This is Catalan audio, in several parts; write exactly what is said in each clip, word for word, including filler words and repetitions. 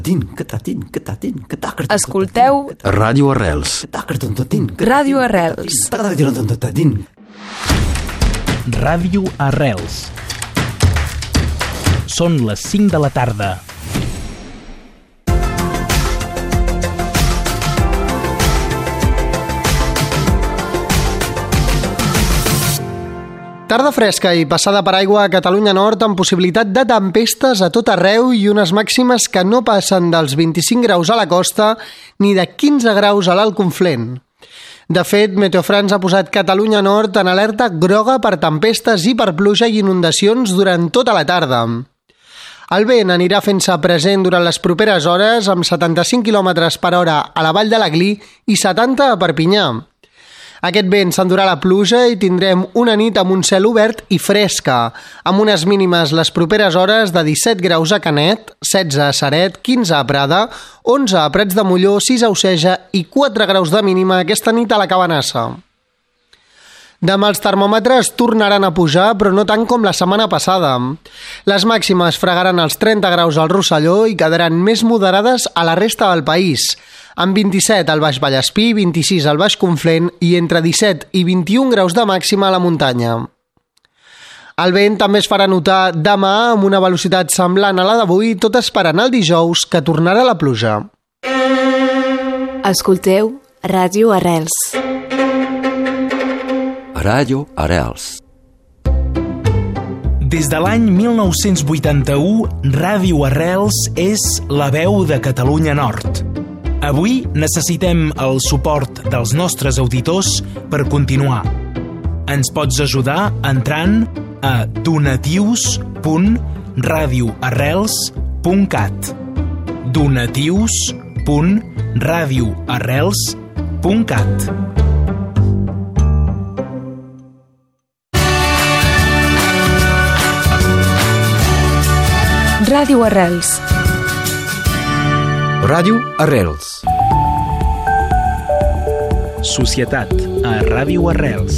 Escolteu Ràdio Arrels. Ràdio Arrels. Ràdio Arrels. Són les cinc de la tarda. Tarda fresca i passada per aigua a Catalunya Nord amb possibilitat de tempestes a tot arreu i unes màximes que no passen dels vint-i-cinc graus a la costa ni de quinze graus a l'Alt Conflent. De fet, Meteofrance ha posat Catalunya Nord en alerta groga per tempestes i per pluja i inundacions durant tota la tarda. El vent anirà fent-se present durant les properes hores amb setanta-cinc quilòmetres per hora a la Vall de l'Aglí i setanta a Perpinyà. Aquest vent s'endurà la pluja i tindrem una nit amb un cel obert i fresca, amb unes mínimes les properes hores de disset graus a Canet, setze a Ceret, quinze a Prada, onze a Prats de Molló, sis a Oceja i quatre graus de mínima aquesta nit a la Cabanassa. Demà els termòmetres tornaran a pujar, però no tant com la setmana passada. Les màximes fregaran els trenta graus al Rosselló i quedaran més moderades a la resta del país, amb vint-i-set al Baix Vallespí, vint-i-sis al Baix Conflent i entre disset i vint-i-un graus de màxima a la muntanya. El vent també es farà notar demà amb una velocitat semblant a la d'avui, tot esperant el dijous, que tornarà la pluja. Escolteu Ràdio Arrels. Ràdio Arrels. Des de l'any mil nou-cents vuitanta-u, Ràdio Arrels és la veu de Catalunya Nord. Avui necessitem el suport dels nostres auditors per continuar. Ens pots ajudar entrant a donatius punt radioarrels punt cat donatius punt radioarrels punt cat Ràdio Arrels. Ràdio Arrels. Societat a Ràdio Arrels.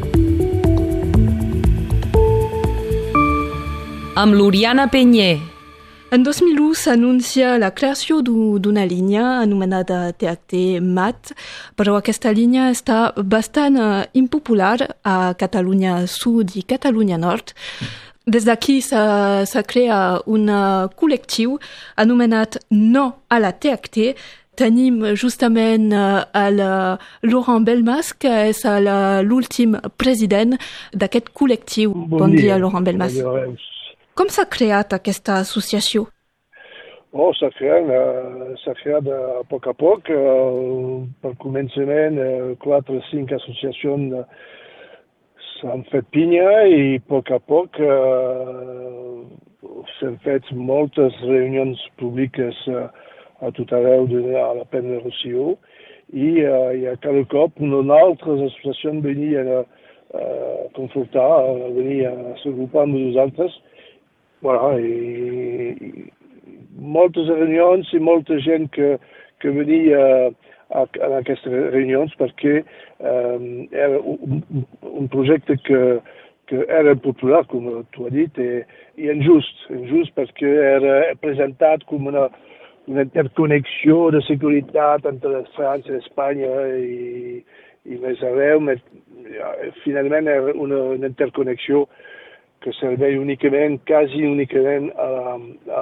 Amb l'Oriana Penyer. En dos mil u s'anuncia la creació d'una línia anomenada T H T Mat, però aquesta línia està bastant impopular a Catalunya Sud i Catalunya Nord. Des d'aquí s'ha creat un col·lectiu anomenat No a la T H T. Tenim justament el Laurent Belmas, que és l'últim president d'aquest col·lectiu. Bon, bon dia, dia, Laurent Belmas. Bon Com s'ha creat aquesta associació? Oh, s'ha creat, uh, s'ha creat a poc a poc. Uh, per començament, uh, quatre o cinc associacions uh, s'han fet pinya i a poc a poc uh, s'han fet moltes reunions públiques uh, a tot arreu de, a la Pen de Rosselló i, uh, i a cada cop una altra associació venia a uh, confortar, a venir a s'agrupar amb nosaltres. Voilà, i, i moltes reunions i molta gent que, que venia a, a aquestes reunions perquè um, era un, un projecte que, que era popular, com tu has dit, i, i injust, injust perquè era presentat com una, una interconnexió de seguretat entre França i Espanya i, i més arreu, però finalment era una, una interconnexió que serveix únicament, quasi únicament a, a,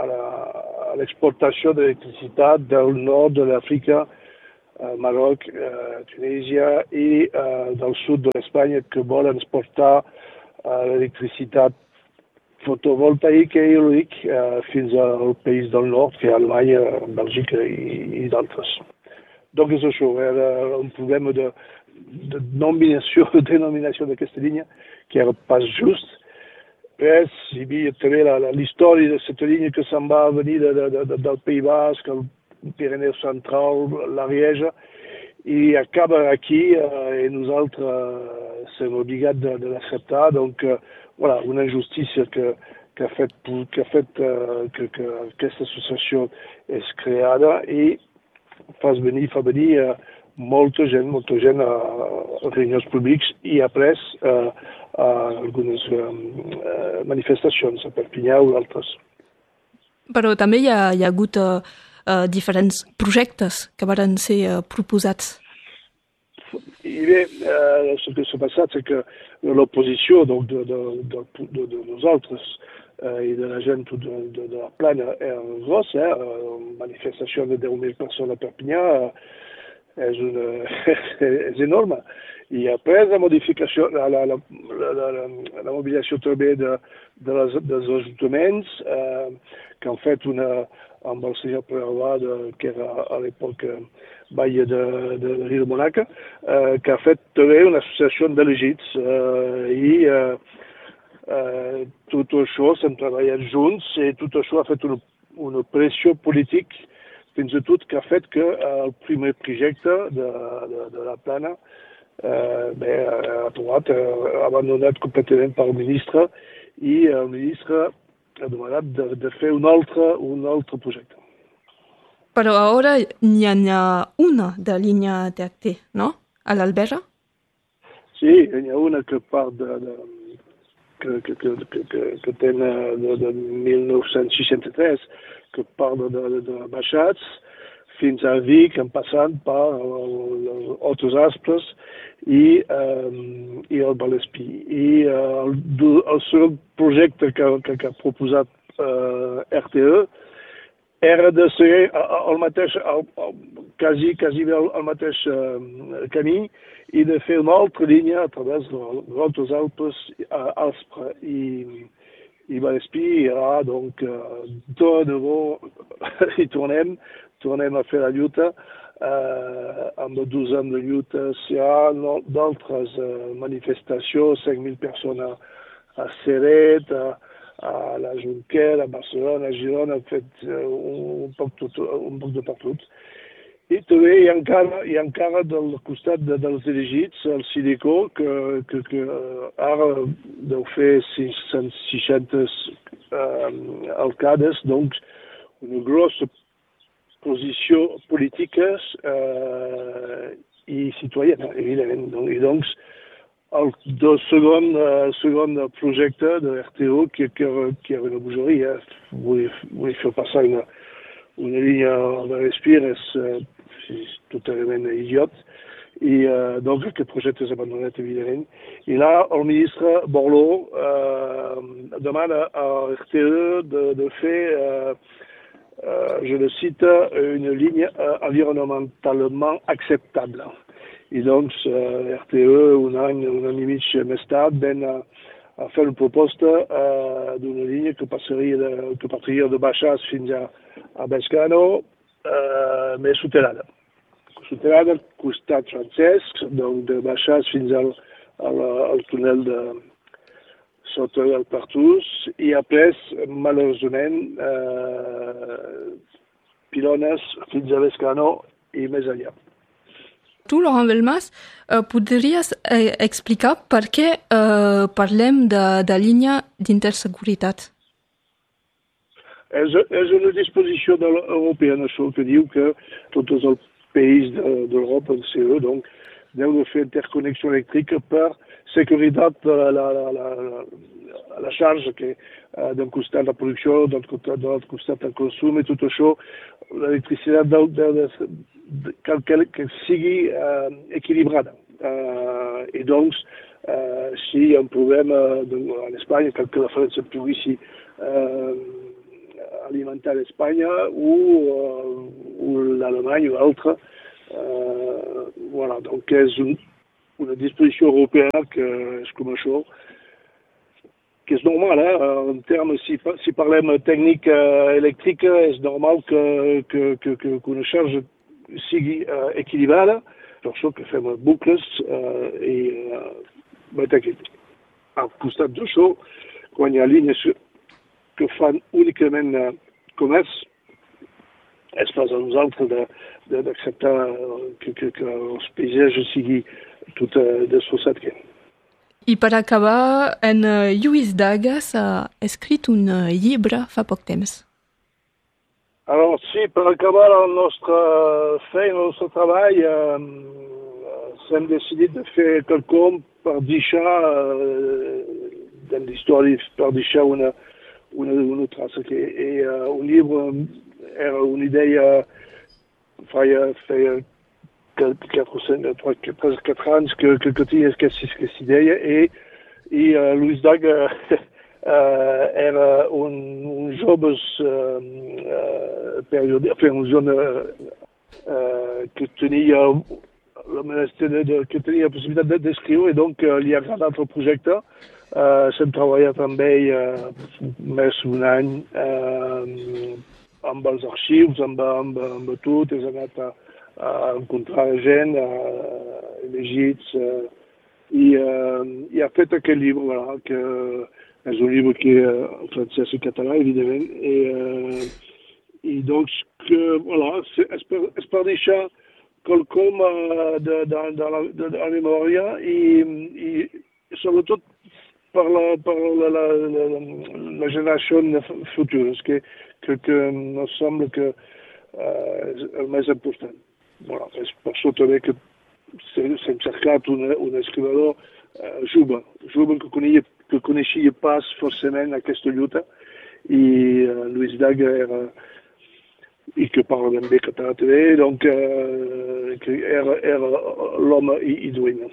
a l'exportació d'electricitat del nord de l'Àfrica, Marroc, eh, Tunisia i eh, del sud de l'Espanya, que volen exportar eh, l'electricitat fotovoltaica i eòlica eh, fins al país del nord, que és Alemanya, Bèlgica i, i d'altres. Donc és això, era un problema de, de denominació, de denominació d'aquesta línia, que era pas just. Res, hi havia també l'història d'aquesta línia que se'n va venir de, de, de, del País Basc, el Pirineu Central, l'Ariège, i acaba aquí, eh, i nosaltres eh, som obligats de, de l'acceptar. Donc, eh, voilà, una injustícia que, que ha fet, que, ha fet eh, que, que aquesta associació és creada i fa venir, fa venir eh, molta gent, molta gent a, a reunions públics i après eh, a algunes eh, manifestacions a Perpinyà o altres. Però també hi ha, hi ha hagut uh, uh, diferents projectes que van ser uh, proposats. I bé, eh, el que s'ha passat és que l'oposició de, de, de, de, de, de nosaltres eh, i de la gent de, de, de la plana era grossa, eh? Manifestació de deu mil persones a Perpinyà eh, és, una, és enorme. I après la modificació, la, la, la, la, la, la mobilització també de, de les, dels ajuntaments eh, que han fet una amb el senyor Preavat, que era a l'època Valle de, de, de Rio de Monaca, eh, que ha fet també una associació d'elegits eh, i eh, eh, tot això s'han treballat junts i tot això ha fet una, una pressió política fins i tot que ha fet que el primer projecte de, de, de la plana eh, bé, ha trobat eh, abandonat completament pel ministre i el ministre ha demanat de, de fer un altre, un altre projecte. Però ara n'hi ha una de línia T H T, no? A l'Albera? Sí, n'hi ha una que part de, de, que, que, que, que, que, que té de, de mil nou-cents seixanta-tres, que part de, de, de Baixats fins a Vic, en passant per altres aspres i, um, i el Vallespí. I uh, el, el segon projecte que, que, que ha proposat uh, R T E era de ser el mateix, el, el, quasi, quasi el, el mateix uh, camí i de fer una altra línia a través de altres Alpes, uh, Aspre i, i Vallespí. Era, donc, uh, de nou hi tornem, tornem a fer la lluita. Uh, amb dos anys de lluita hi ha d'altres uh, manifestacions, cinc mil persones a Ceret, a, a la Junquera, a Barcelona, a Girona, han fet uh, un, poc tot, un poc de per tot. I també hi ha encara, hi ha encara del costat de, dels elegits, el Sideco, que, que, que ara deu fer sis-cents seixanta uh, alcaldes, doncs una grossa posició polítiques eh, i citoyenne, evidentment. I doncs, el, el segon, uh, segon projecte de R T O, que, que, que era una bogeria, vull, vull fer passar una, una línia de respir, és, uh, és totalment idiot. I uh, donc aquest projecte és abandonat, evidentment. I là, el ministre Borloo uh, demana a R T E de, de fer uh, Euh, je le cite, une ligne euh, environnementalement acceptable. Et donc, euh, R T E, un any, un any i mig més tard, ven a, a fer una proposta uh, d'una línia que passaria de, que partiria de Baixàs fins a, a Bescano, uh, més soterrada. Soterrada al costat francès, donc de Baixàs fins al, al, al túnel de sota del Partús, i après, malauradament, eh, pilones fins a Bescano i més allà. Tu, Laurent Belmas, eh, podries eh, explicar per què eh, parlem de, de línia d'interseguretat? És, és una disposició de l'europea, això que diu que tots els països de, d'Europa, el C E, donc, deu de fer interconnexió elèctrica per seguretat de la, la, la, la, la xarxa, que uh, d'un costat la producció, d'un costat, de l'altre costat el consum, i tot això, l'electricitat de, de, de, de, que, que, que sigui uh, equilibrada. Uh, I doncs, uh, si hi ha un problema en Espanya, cal que la França pugui uh, alimentar l'Espanya o, uh, o l'Alemanya o l'altre, Uh, voilà, donc és un, una disposició europea que és com això, que és normal, eh? En termes, si, si parlem tècnica elèctrica, és normal que, que, que, que, que una xarxa sigui uh, equilibrada, per això que fem bucles uh, i uh, al costat d'això, quan hi ha línies que fan únicament uh, comerç, és pas a nosaltres de, de, d'acceptar que, que, que els paisatges sigui tot uh, desfossats. I per acabar, en uh, Lluís Dagas ha escrit un uh, llibre fa poc temps. Alors, sí, per acabar la nostra feina, el nostre treball, eh, s'hem decidit de fer quelcom per deixar, eh, de l'història, per deixar una, una, una traça que i, uh, un llibre era una idea feia, feia quatre anys que, que, que tenia aquesta idea i, i uh, Louis Dagues uh, era un, un jove uh, uh, periodista, enfin, un jeune uh, que tenia la de, de, que tenia la possibilitat d'escriure i donc uh, li ha agradat el projecte. Uh, S'hem treballat amb ell uh, més d'un any uh, amb els arxius, amb, amb, amb tot, has anat a, a encontrar gent, a llegits, uh, i, uh, i ha fet aquest llibre, voilà, que és un llibre que és en francès i català, evidentment, i, uh, i doncs que, voilà, és per, és per deixar quelcom uh, de, de, de, la, de, de la memòria i, i sobretot per la, per la, la, la, la generació futura, que, que, que em sembla que uh, és el més important. Bueno, és per això també que s'hem cercat un, un escrivador uh, jove, jove que coneixia, que coneixia pas forcément aquesta lluita, i uh, Louis Dagues era, i que parla ben bé català també, donc uh, que era, era l'home idoni.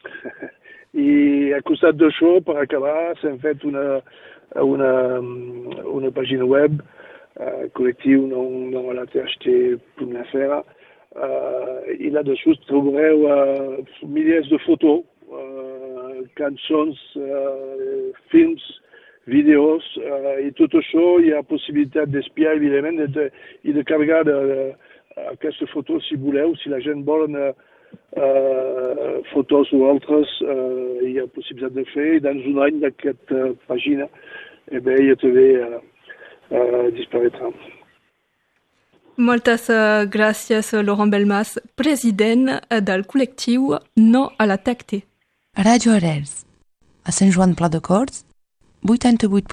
I a costat d'això, per acabar, s'hem fet una, una, una pàgina web, uh, col·lectiu non, non a la T H T punt F R, uh, i là-dessous trobareu uh, milers de fotos, uh, cançons, uh, films, vídeos, uh, i tot això hi ha possibilitat d'espiar, evidentment, i de, de carregar de, de, aquestes fotos si voleu, si la gent vol uh, Uh, fotos o altres, uh, hi ha possibilitat de fer, i dans un any d'aquesta uh, pàgina, eh bé, ja també uh, uh, disparaîtrà. Moltes uh, gràcies, Laurent Belmas, president del col·lectiu No a la T H T. Ràdio Arrels, a Sant Joan Pla de Corts, vuitanta-vuit